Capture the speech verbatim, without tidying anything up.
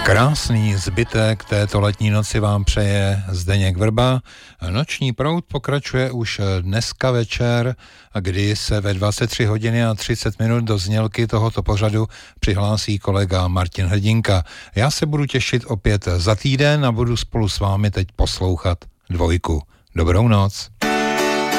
Krásný zbytek této letní noci vám přeje Zdeněk Vrba. Noční proud pokračuje už dneska večer, kdy se ve dvacet tři hodiny a třicet minut do znělky tohoto pořadu přihlásí kolega Martin Hrdinka. Já se budu těšit opět za týden a budu spolu s vámi teď poslouchat dvojku. Dobrou noc.